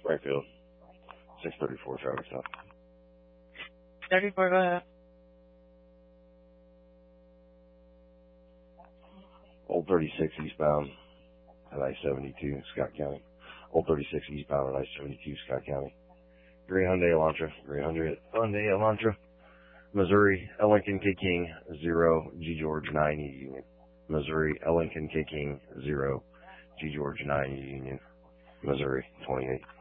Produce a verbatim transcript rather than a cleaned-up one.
Springfield. six thirty-four traffic stop. thirty-four, go ahead. Old thirty-six eastbound at I seventy-two, Scott County. Old thirty-six eastbound at I seventy-two, Scott County. Green Hyundai Elantra. Green Hyundai Elantra. Missouri, L. Lincoln K. King, zero, G. George, nine, E. Union. Missouri, L. Lincoln K. King, zero, G. George, nine, E. Union. Missouri, twenty-eight.